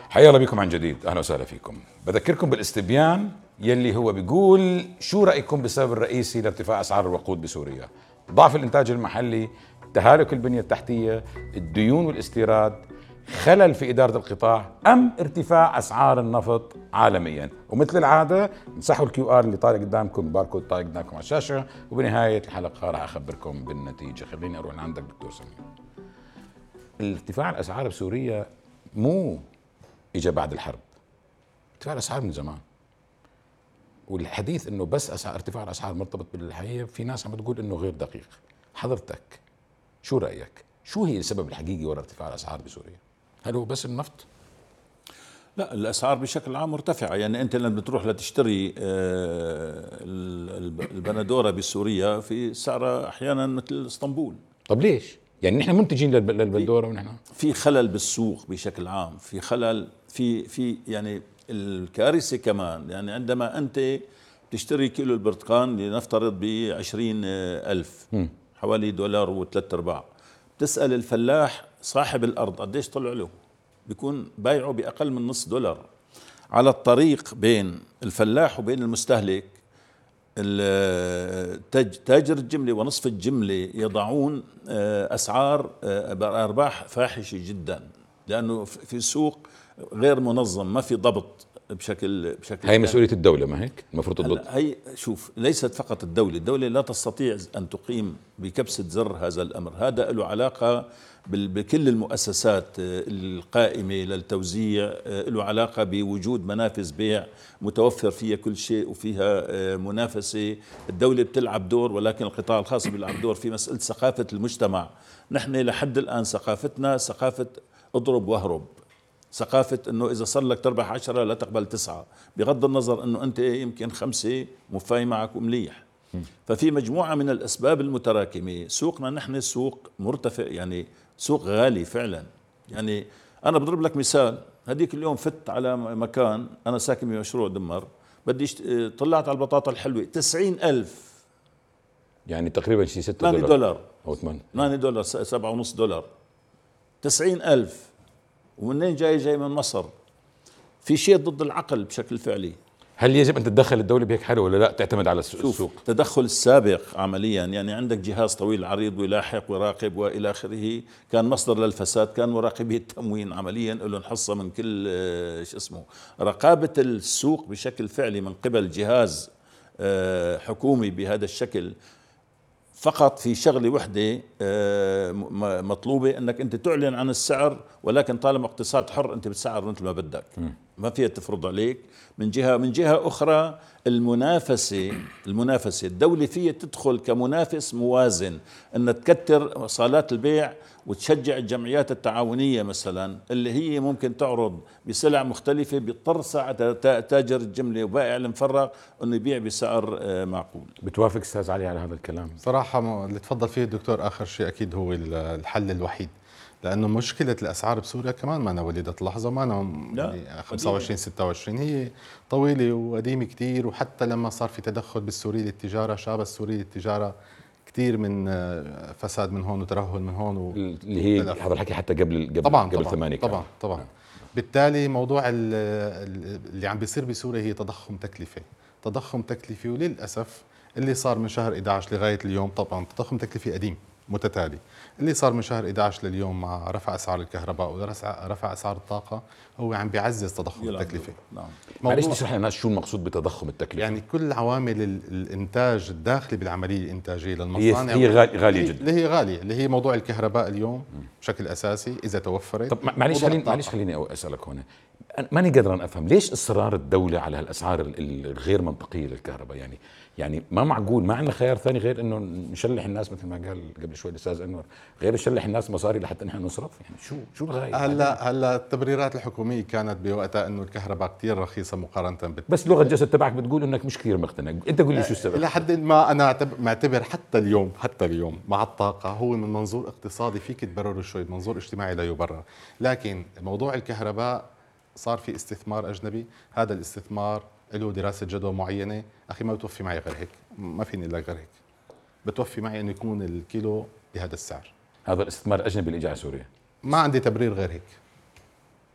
حيا الله بكم عن جديد، اهلا وسهلا فيكم. بذكركم بالاستبيان يلي هو بيقول شو رايكم بالسبب الرئيسي لارتفاع اسعار الوقود بسوريا؟ ضعف الانتاج المحلي، تهالك البنيه التحتيه، الديون والاستيراد، خلل في اداره القطاع، ام ارتفاع اسعار النفط عالميا؟ ومثل العاده مسحوا الكيو ار اللي طالع قدامكم، باركود طالع قدامكم على الشاشه، وبنهايه الحلقه راح اخبركم بالنتيجه. خليني اروح لعندك دكتور سمير. الارتفاع الاسعار بسوريا مو اجى بعد الحرب، ارتفاع الاسعار من زمان. والحديث انه بس ارتفاع الاسعار مرتبط بالحقيقه، في ناس عم تقول انه غير دقيق. حضرتك شو رايك؟ شو هي السبب الحقيقي وراء ارتفاع الاسعار بسوريا؟ هل هو بس النفط؟ لا، الاسعار بشكل عام مرتفعه. يعني انت لما بتروح لتشتري البندوره بسوريا في سعرها احيانا مثل اسطنبول. طب ليش؟ يعني نحن منتجين للبندوره ونحن في خلل بالسوق بشكل عام، في خلل في يعني الكارثه كمان. يعني عندما انت تشتري كيلو البرتقال لنفترض ب20,000 حوالي $1.3، بتسأل الفلاح صاحب الأرض قديش طلع له، بيكون بايعه بأقل من $0.5. على الطريق بين الفلاح وبين المستهلك تاجر الجملة ونصف الجملة يضعون أسعار بأرباح فاحشة جدا، لأنه في سوق غير منظم، ما في ضبط بشكل هي مسؤوليه الدوله، ما هيك المفروض تضبط؟ هي شوف، ليست فقط الدولة لا تستطيع أن تقيم بكبسة زر هذا الأمر. هذا له علاقة بكل المؤسسات القائمة للتوزيع، له علاقة بوجود منافذ بيع متوفر فيها كل شيء وفيها منافسة. الدولة بتلعب دور، ولكن القطاع الخاص بيلعب دور في مسألة ثقافة المجتمع. نحن لحد الآن ثقافتنا ثقافة اضرب واهرب، ثقافة انه اذا صار لك تربح 10 لا تقبل 9، بغض النظر انه انت يمكن 5 مفاي معك ومليح. ففي مجموعة من الاسباب المتراكمة. سوقنا نحن سوق مرتفع، يعني سوق غالي فعلا. يعني انا بضرب لك مثال، هديك اليوم فت على مكان، انا ساكن بمشروع دمر، بدي طلعت على البطاطا الحلوة 90,000، يعني تقريبا شيء $8 او 8 $8 $7.5. 90,000 ومنين جاي من مصر. في شيء ضد العقل بشكل فعلي. هل يجب ان تتدخل الدوله بهيك حاله ولا لا تعتمد على السوق؟ تدخل السابق عمليا، يعني عندك جهاز طويل عريض ويلاحق ويراقب والى اخره، كان مصدر للفساد، كان مراقبي التموين عمليا لهم حصه من كل شو اسمه. رقابه السوق بشكل فعلي من قبل جهاز حكومي بهذا الشكل. فقط في شغلة وحدة مطلوبة، انك انت تعلن عن السعر، ولكن طالما اقتصاد حر انت بتسعر مثل ما بدك، ما فيها تفرض عليك. من جهة اخرى المنافسة الدولة فيها تدخل كمنافس موازن، ان تكتر صالات البيع وتشجع الجمعيات التعاونية مثلا، اللي هي ممكن تعرض بسلع مختلفة، بيضطر ساعة تاجر الجملة وبائع المفرغ انه يبيع بسعر معقول. بتوافق استاذ علي على هذا الكلام؟ صراحة اللي تفضل فيه الدكتور آخر شيء أكيد هو الحل الوحيد، لأنه مشكلة الأسعار بسوريا كمان ما أنا وليدة لحظة، ما أنا يعني 25 26، هي طويلة وقديمة كتير. وحتى لما صار في تدخل بالسوري للتجارة، شاب السوري للتجارة كتير من فساد من هون وترهل من هون اللي هي هذا الحكي حتى قبل طبعا 8 طبعا طبعا. بالتالي موضوع اللي عم بيصير بسوريا هي تضخم تكلفة، وللأسف اللي صار من شهر 11 لغاية اليوم، طبعا تضخم تكلفي قديم متتالي، اللي صار من شهر 11 لليوم مع رفع أسعار الكهرباء ورفع أسعار الطاقة هو عم بيعزز تضخم التكلفة. نعم. معلش تشرح للناس شو المقصود بتضخم التكلفة؟ يعني كل عوامل الإنتاج الداخلي بالعملية الإنتاجية للمصانع هي غالية جدا، اللي هي غالية، اللي هي موضوع الكهرباء اليوم بشكل أساسي إذا توفرت. طب معلش خليني أسألك هنا، ماني قادر أفهم ليش إصرار الدولة على هالأسعار الغير منطقية للكهرباء؟ يعني ما معقول، ما عندنا خيار ثاني غير انه نشلح الناس مثل ما قال قبل شوي الاستاذ انور، غير نشلح الناس مصاري لحتى نحن نصرف؟ يعني شو الغاية؟ هلا التبريرات الحكومية كانت بوقتها انه الكهرباء كثير رخيصة مقارنة بس لغة الجسد تبعك بتقول انك مش كثير مقتنع، انت قول لي شو السبب؟ لحد ما انا معتبر حتى اليوم مع الطاقة هو من منظور اقتصادي فيك تبرره شوي، منظور اجتماعي لا يبرر. لكن موضوع الكهرباء صار في استثمار اجنبي، هذا الاستثمار له دراسة جدوى معينة. أخي ما بتوفي معي غير هيك، ما فيني إلا غير هيك. بتوفي معي أنه يكون الكيلو بهذا السعر. هذا الاستثمار الأجنبي اللي إجى على سوريا، ما عندي تبرير غير هيك.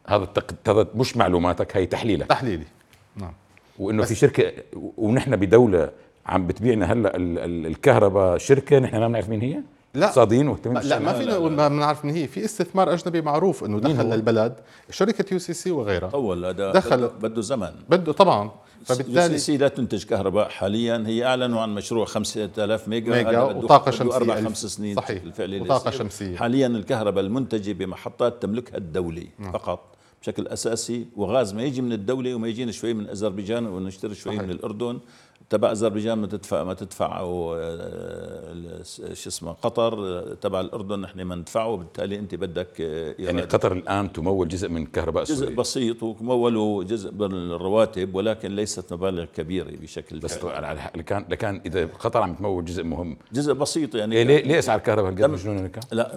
هذا مش معلوماتك، هي تحليلك. تحليلي. نعم. وانه في شركه، ونحن بدوله عم بتبيعنا هلا الكهرباء، شركه نحن ما بنعرف مين هي. لا اقتصاديين مهتمين لا ما فينا نقول ما بنعرف من هي. في استثمار اجنبي معروف انه دخل للبلد، شركه UCC وغيرها. طول هذا دخل بده زمن، بده طبعا. فبالتالي UCC لا تنتج كهرباء حاليا. هي اعلنوا عن مشروع 5000 ميجا وطاقه شمسيه 4-5 سنين. صحيح. الفعلي وطاقه شمسيه. حاليا الكهرباء المنتجه بمحطات تملكها الدوله فقط بشكل اساسي، وغاز ما يجي من الدوله وما يجينا شوي من اذربيجان ونشتري شوي من الاردن. تبع اذربيجان ما تدفع او شو اسمه قطر، تبع الاردن نحن ما ندفعه، وبالتالي انت بدك يعني قطر الان تمول جزء من كهرباء جزء سوريا، بسيط، ومولوا جزء من الرواتب، ولكن ليست مبالغ كبيره بشكل بس لكان اذا قطر عم تمول جزء مهم، جزء بسيط يعني. ليه اسعار الكهرباء هالقد مجنونه كان؟ لا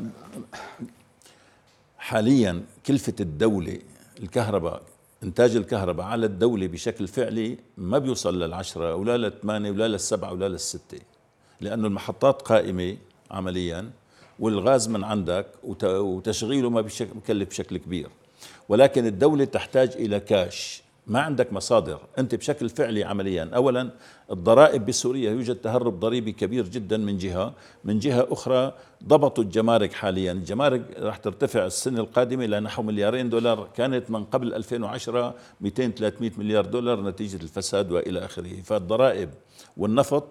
حاليا كلفه الدوله الكهرباء، إنتاج الكهرباء على الدولة بشكل فعلي ما بيوصل لل10 ولا لل8 ولا لل7 ولا لل6، لأنه المحطات قائمة عمليا، والغاز من عندك وتشغيله ما بكلف بشكل كبير. ولكن الدولة تحتاج إلى كاش، ما عندك مصادر أنت بشكل فعلي عمليا. أولا الضرائب بسوريا يوجد تهرب ضريبي كبير جدا من جهة أخرى ضبطوا الجمارك حاليا. الجمارك راح ترتفع السنة القادمة إلى نحو $2 كانت من قبل 2010 200-300 مليار دولار نتيجة الفساد وإلى آخره. فالضرائب والنفط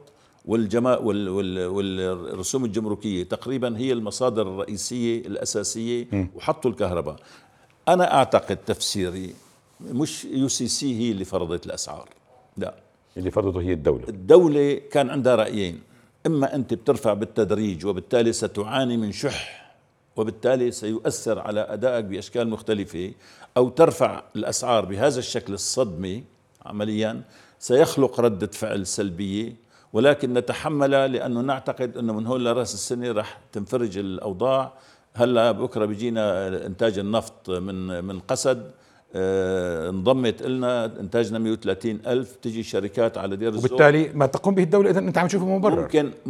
والرسوم الجمركية تقريبا هي المصادر الرئيسية الأساسية، وحطوا الكهرباء. أنا أعتقد تفسيري مش UCC هي اللي فرضت الأسعار، لا، اللي فرضته هي الدولة كان عندها رأيين: إما أنت بترفع بالتدريج وبالتالي ستعاني من شح وبالتالي سيؤثر على أدائك بأشكال مختلفة، أو ترفع الأسعار بهذا الشكل الصدمي عمليا سيخلق ردة فعل سلبية، ولكن نتحملها لأنه نعتقد أنه من هون لرأس السنة رح تنفرج الأوضاع. هلا بكرة بيجينا إنتاج النفط من قسد، انضمت لنا انتاجنا 130,000، تجي شركات على دير الزور، وبالتالي ما تقوم به الدولة إذا أنت عم تشوفه مبرر.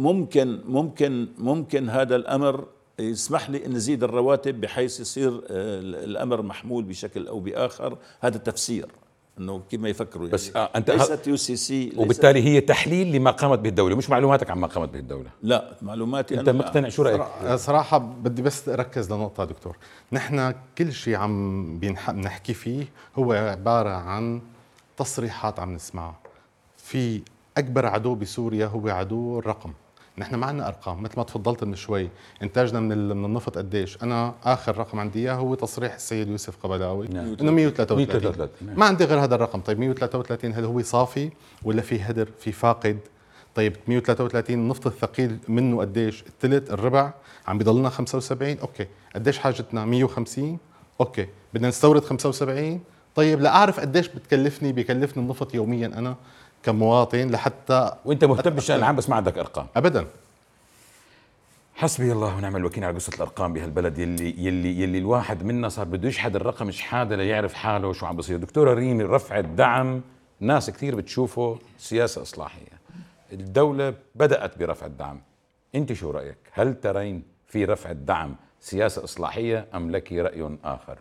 ممكن هذا الأمر يسمح لي أن نزيد الرواتب بحيث يصير الأمر محمول بشكل أو بآخر. هذا تفسير انه كيف ما يفكروا يعني. بس انت ليست UCC، وبالتالي هي تحليل لما قامت به الدولة، مش معلوماتك عن ما قامت به الدولة. لا معلوماتي انت مقتنع؟ شو رأيك؟ صراحة بدي بس اركز لنقطة دكتور. نحن كل شيء عم بنحكي فيه هو عبارة عن تصريحات عم نسمعها. في اكبر عدو بسوريا هو عدو الرقم. نحن ما عندنا ارقام، مثل ما تفضلت من شوي انتاجنا من النفط قديش. انا اخر رقم عندي اياه هو تصريح السيد يوسف قبلاوي انه 133. ما عندي غير هذا الرقم. طيب 133 هل هو صافي ولا في هدر في فاقد؟ طيب 133 النفط الثقيل منه قديش؟ الثلث الربع؟ عم بيضلنا 75. اوكي قديش حاجتنا؟ 150. اوكي بدنا نستورد 75. طيب لاعرف قديش بكلفني النفط يوميا انا كمواطن لحتى. وانت مهتم بالشأن العام بس ما عندك ارقام ابدا. حسبي الله ونعم الوكيل على قصة الارقام بهالبلد يلي الواحد منا صار بده يشحد الرقم شحاده ليعرف حاله شو عم بصير. دكتورة ريمي، رفع الدعم ناس كثير بتشوفه سياسة اصلاحية، الدولة بدأت برفع الدعم، انت شو رأيك؟ هل ترين في رفع الدعم سياسة اصلاحية ام لك رأي اخر؟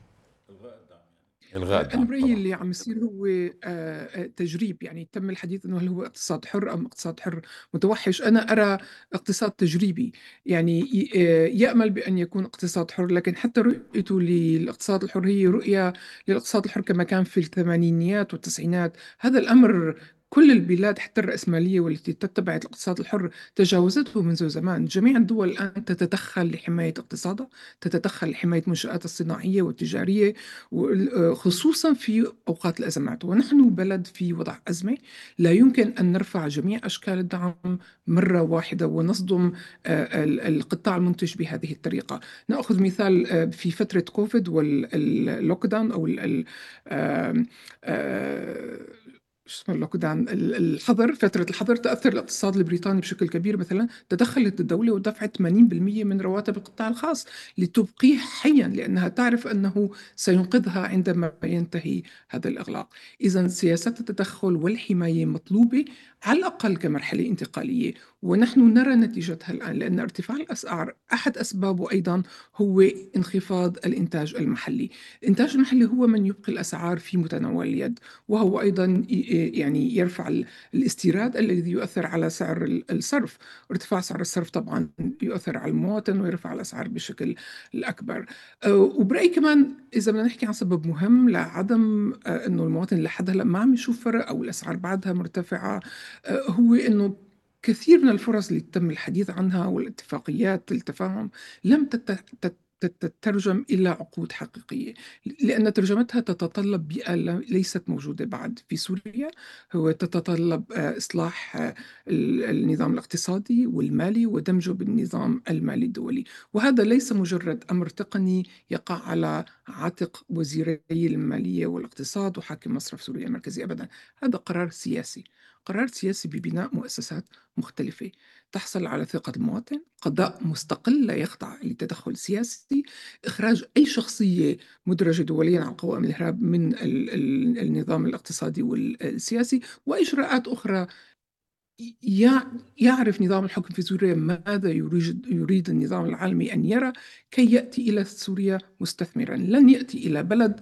الغاء الدعم. أنا برأيي اللي عم يصير هو تجريب. يعني تم الحديث أنه هل هو اقتصاد حر أم اقتصاد حر متوحش. أنا أرى اقتصاد تجريبي، يعني يأمل بأن يكون اقتصاد حر، لكن حتى رؤيته للاقتصاد الحر هي رؤية للاقتصاد الحر كما كان في الثمانينيات والتسعينات. هذا الأمر كل البلاد حتى الرأسمالية والتي تتبعت الاقتصاد الحر تجاوزته منذ زمان. جميع الدول الآن تتدخل لحماية اقتصادها، تتدخل لحماية منشآتها الصناعية والتجارية، خصوصا في أوقات الأزمات. ونحن بلد في وضع أزمة، لا يمكن أن نرفع جميع أشكال الدعم مرة واحدة ونصدم القطاع المنتج بهذه الطريقة. نأخذ مثال في فترة كوفيد واللوكداون أو اسمه اللوك داون، الحظر، فترة الحظر، تأثر الاقتصاد البريطاني بشكل كبير. مثلا تدخلت الدولة ودفعت 80% من رواتب القطاع الخاص لتبقيه حيا، لأنها تعرف أنه سينقذها عندما ينتهي هذا الإغلاق. إذن سياسات التدخل والحماية مطلوبة على الأقل كمرحلة انتقالية، ونحن نرى نتيجتها الآن، لأن ارتفاع الأسعار أحد أسبابه أيضا هو انخفاض الإنتاج المحلي. الإنتاج المحلي هو من يبقي الأسعار في متناول اليد، وهو أيضا يعني يرفع الاستيراد الذي يؤثر على سعر الصرف. ارتفاع سعر الصرف طبعا يؤثر على المواطن ويرفع الأسعار بشكل الأكبر. وبرأيي كمان إذا بدنا نحكي عن سبب مهم لعدم أنه المواطن لحد هلا ما عم يشوف فرق أو الأسعار بعدها مرتفعة، هو أنه كثير من الفرص اللي تم الحديث عنها والاتفاقيات التفاهم لم تترجم إلى عقود حقيقية، لأن ترجمتها تتطلب بيئة ليست موجودة بعد في سوريا. هو تتطلب إصلاح النظام الاقتصادي والمالي ودمجه بالنظام المالي الدولي، وهذا ليس مجرد أمر تقني يقع على عاتق وزيري المالية والاقتصاد وحاكم مصرف سوريا المركزي أبدا. هذا قرار سياسي، قرار سياسي ببناء مؤسسات مختلفة تحصل على ثقة المواطن، قضاء مستقل لا يخضع لتدخل سياسي، إخراج أي شخصية مدرجة دوليا على قوائم الإرهاب من النظام الاقتصادي والسياسي، وإجراءات أخرى. يعرف نظام الحكم في سوريا ماذا يريد النظام العالمي أن يرى كي يأتي إلى سوريا مستثمرا. لن يأتي إلى بلد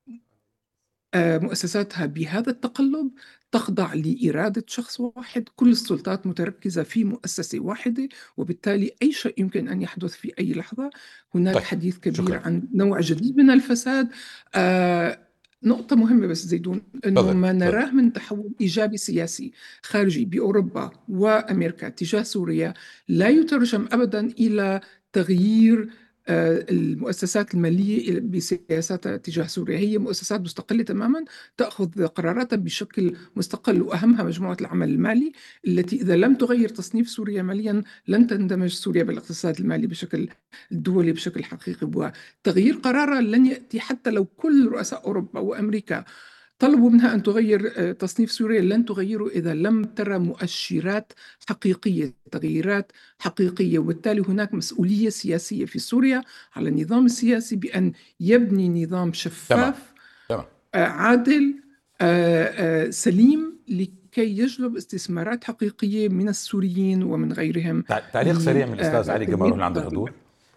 مؤسساتها بهذا التقلب تخضع لإرادة شخص واحد، كل السلطات متركزة في مؤسسة واحدة، وبالتالي أي شيء يمكن أن يحدث في أي لحظة. هناك طيب. حديث كبير شكرا. عن نوع جديد من الفساد. نقطة مهمة بس زيدون، أنه ما نراه من تحول إيجابي سياسي خارجي بأوروبا وأمريكا تجاه سوريا لا يترجم أبدا إلى تغيير المؤسسات المالية بسياساتها تجاه سوريا. هي مؤسسات مستقلة تماما، تأخذ قراراتها بشكل مستقل، وأهمها مجموعة العمل المالي التي إذا لم تغير تصنيف سوريا ماليا لن تندمج سوريا بالاقتصاد المالي بشكل دولي بشكل حقيقي. وتغيير قرارها لن يأتي حتى لو كل رؤساء أوروبا وأمريكا طلبوا منها أن تغير تصنيف سوريا، لن تغيره إذا لم ترى مؤشرات حقيقية، تغييرات حقيقية. وبالتالي هناك مسؤولية سياسية في سوريا على النظام السياسي بأن يبني نظام شفاف تمام. عادل سليم لكي يجلب استثمارات حقيقية من السوريين ومن غيرهم. تعليق سريع من الأستاذ علي قبل ما نروح لعند الحضور.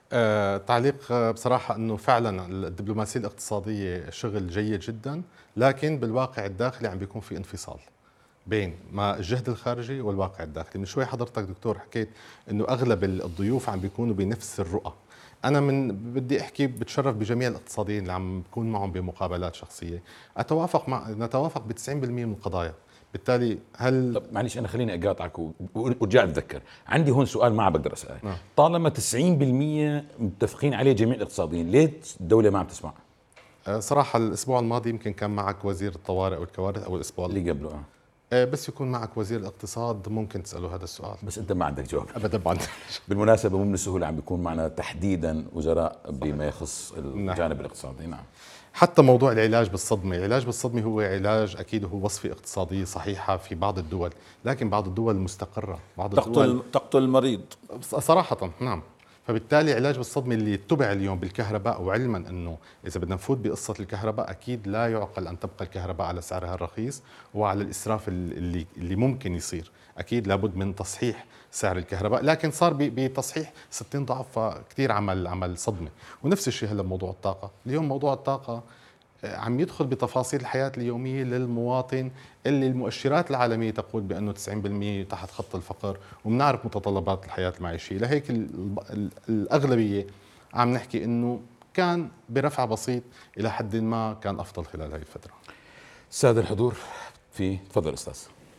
تعليق بصراحة أنه فعلا الدبلوماسية الاقتصادية شغل جيد جدا، لكن بالواقع الداخلي عم بيكون في انفصال بين ما الجهد الخارجي والواقع الداخلي. من شوي حضرتك دكتور حكيت أنه أغلب الضيوف عم بيكونوا بنفس الرؤى. أنا بدي أحكي بتشرف بجميع الاقتصاديين اللي عم بكون معهم بمقابلات شخصية، نتوافق ب 90% من القضايا. بالتالي هل طب معلش انا خليني اقاطعك ورجع اتذكر عندي هون سؤال ما بقدر اساله. طالما 90% متفقين عليه جميع الاقتصاديين، ليه الدوله ما عم تسمع؟ صراحة الأسبوع الماضي يمكن كان معك وزير الطوارئ والكوارث، أو الأسبوع اللي قبله بس يكون معك وزير الاقتصاد ممكن تسأله هذا السؤال. بس أنت ما عندك جواب أبدا ما عندك. بالمناسبة مو من السهولة عم بيكون معنا تحديدا وزراء بما يخص الجانب الاقتصادي. نعم. حتى موضوع العلاج بالصدمة، العلاج بالصدمة هو علاج أكيد هو وصفة اقتصادية صحيحة في بعض الدول، لكن بعض الدول المستقرة بعض الدول تقتل المريض صراحة. نعم. فبالتالي علاج بالصدمة اللي اتبع اليوم بالكهرباء، وعلما أنه إذا بدنا نفوت بقصة الكهرباء أكيد لا يعقل أن تبقى الكهرباء على سعرها الرخيص وعلى الإسراف اللي ممكن يصير. أكيد لابد من تصحيح سعر الكهرباء، لكن صار بتصحيح 60 ضعف، فكتير عمل صدمة. ونفس الشيء هلا موضوع الطاقة. اليوم موضوع الطاقة عم يدخل بتفاصيل الحياة اليومية للمواطن اللي المؤشرات العالمية تقول بأنه 90% تحت خط الفقر، وبنعرف متطلبات الحياة المعيشية. لهيك الأغلبية عم نحكي أنه كان برفع بسيط إلى حد ما كان أفضل خلال هذه الفترة. سادة الحضور، تفضل أستاذ.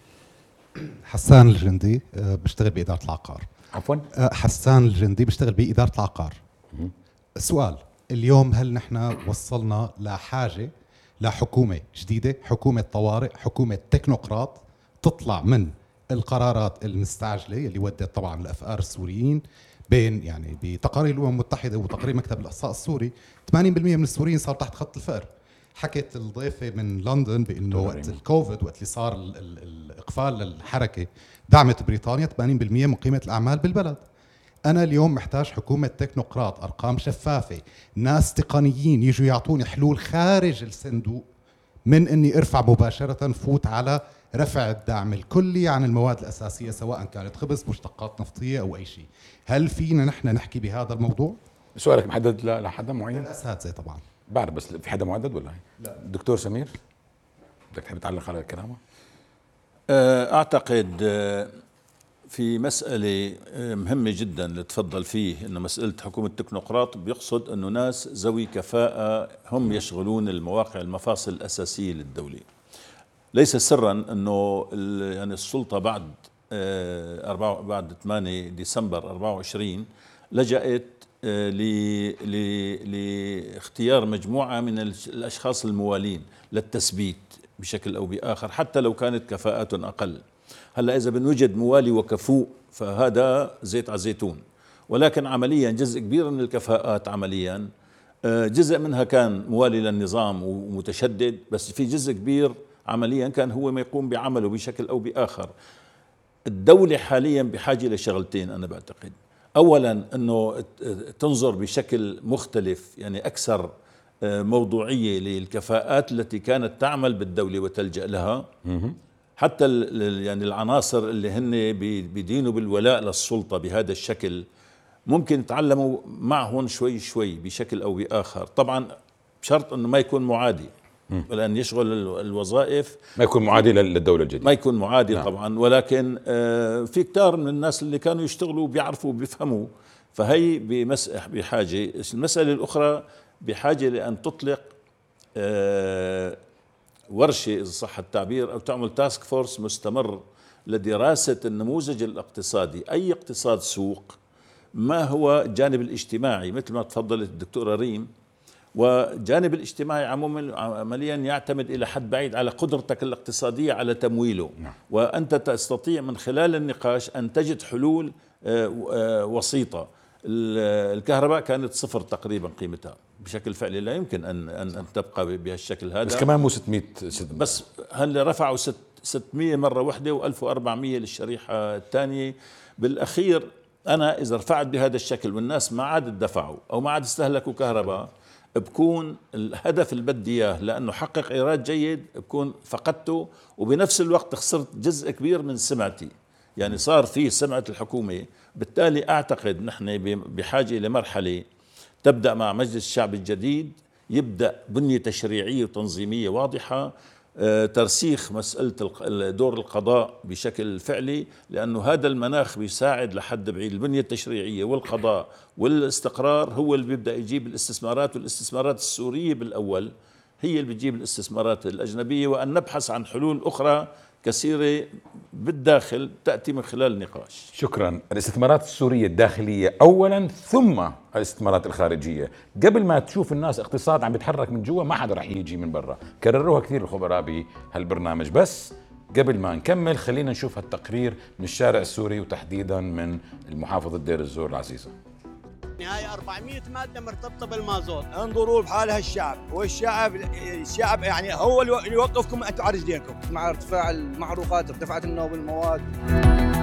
حسان الجندي، بشتغل بإدارة العقار. عفوا؟ حسان الجندي بشتغل بإدارة العقار. السؤال اليوم، هل نحن وصلنا لحاجة لحكومة جديدة، حكومة طوارئ، حكومة تكنوقراط تطلع من القرارات المستعجلة اللي ودت طبعا الأفقار السوريين؟ بين يعني بتقارير الأمم المتحدة وتقرير مكتب الإحصاء السوري 80% من السوريين صار تحت خط الفقر. حكت الضيفة من لندن بأنه وقت الكوفيد، وقت اللي صار الإقفال للحركة، دعمت بريطانيا 80% من قيمة الأعمال بالبلد. أنا اليوم محتاج حكومة تكنوقراط، أرقام شفافة، ناس تقنيين يجوا يعطوني حلول خارج الصندوق، من أني أرفع مباشرة فوت على رفع الدعم الكلي عن المواد الأساسية سواء كانت خبز، مشتقات نفطية أو أي شيء. هل فينا نحن نحكي بهذا الموضوع؟ سؤالك محدد لحدا معين؟ الأساتذة طبعا. بعرف، بس في حدا محدد ولا؟ لا. دكتور سمير، بدك تحب تعلق على كلامه؟ أعتقد في مسألة مهمة جدا اللي تفضل فيه، إنه مسألة حكومة التكنوقراط بيقصد إنه ناس ذوي كفاءة هم يشغلون المواقع المفاصل الأساسية للدولة. ليس سرا إنه يعني السلطة بعد 8 ديسمبر 24 لجأت لاختيار مجموعة من الأشخاص الموالين للتثبيت بشكل أو بآخر حتى لو كانت كفاءات أقل. هلا إذا بنوجد موالي وكفوء فهذا زيت على زيتون، ولكن عمليا جزء كبير من الكفاءات عمليا جزء منها كان موالي للنظام ومتشدد، بس في جزء كبير عمليا كان هو ما يقوم بعمله بشكل أو بآخر. الدولة حاليا بحاجة لشغلتين أنا بعتقد. أولا أنه تنظر بشكل مختلف، يعني أكثر موضوعية للكفاءات التي كانت تعمل بالدولة وتلجأ لها، حتى يعني العناصر اللي هن بيدينوا بالولاء للسلطة بهذا الشكل ممكن يتعلموا معهم شوي شوي بشكل أو بآخر، طبعا بشرط أنه ما يكون معادي، لأن يشغل الوظائف ما يكون معادي للدولة الجديدة، ما يكون معادي نعم. طبعا، ولكن في كتار من الناس اللي كانوا يشتغلوا بيعرفوا بيفهموا، فهي بحاجة. المسألة الأخرى بحاجة لأن تطلق ورشة إذا صح التعبير، أو تعمل تاسك فورس مستمر لدراسة النموذج الاقتصادي، أي اقتصاد سوق، ما هو الجانب الاجتماعي مثل ما تفضلت الدكتورة ريم، والجانب الاجتماعي عمليا يعتمد إلى حد بعيد على قدرتك الاقتصادية على تمويله، وأنت تستطيع من خلال النقاش أن تجد حلول وسيطة. الكهرباء كانت صفر تقريبا قيمتها بشكل فعلي، لا يمكن أن تبقى بهالشكل هذا، بس كمان مو 600 بس هل رفعوا 600 مرة واحدة و1400 للشريحة الثانية. بالأخير أنا إذا رفعت بهذا الشكل والناس ما عاد دفعوا أو ما عاد استهلكوا كهرباء، بكون الهدف اللي بدي إياه لأنه حقق إيراد جيد بكون فقدته، وبنفس الوقت خسرت جزء كبير من سمعتي، يعني صار في سمعة الحكومة. بالتالي أعتقد نحن بحاجة لمرحلة تبدأ مع مجلس الشعب الجديد، يبدأ بنية تشريعية وتنظيمية واضحة، ترسيخ مسألة دور القضاء بشكل فعلي، لأنه هذا المناخ بيساعد لحد بعيد. البنية التشريعية والقضاء والاستقرار هو اللي بيبدأ يجيب الاستثمارات، والاستثمارات السورية بالأول هي اللي بتجيب الاستثمارات الأجنبية، وأن نبحث عن حلول أخرى كثيرة بالداخل تأتي من خلال النقاش. شكرا. الاستثمارات السورية الداخلية أولا، ثم الاستثمارات الخارجية. قبل ما تشوف الناس اقتصاد عم بيتحرك من جوا، ما حدا رح يجي من برا. كرروها كثير الخبراء بهالبرنامج. بس قبل ما نكمل خلينا نشوف هالتقرير من الشارع السوري، وتحديدا من المحافظة دير الزور العزيزة. هاي 400 مادة مرتبطة بالمازوت. انظروا بحالها الشعب، والشعب يعني هو اللي يوقفكم انتم على رجليكم. مع ارتفاع المحروقات ارتفعت النوم المواد.